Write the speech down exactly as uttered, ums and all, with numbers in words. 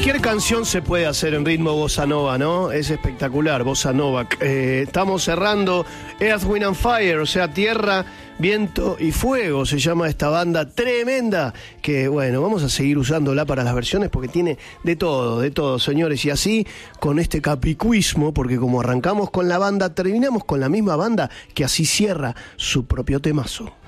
Cualquier canción se puede hacer en ritmo bossa nova, ¿no? Es espectacular, bossa nova. Eh, estamos cerrando Earth, Wind and Fire, o sea, Tierra, Viento y Fuego, se llama esta banda tremenda, que bueno, vamos a seguir usándola para las versiones porque tiene de todo, de todo, señores. Y así, con este capicuismo, porque como arrancamos con la banda, terminamos con la misma banda que así cierra su propio temazo.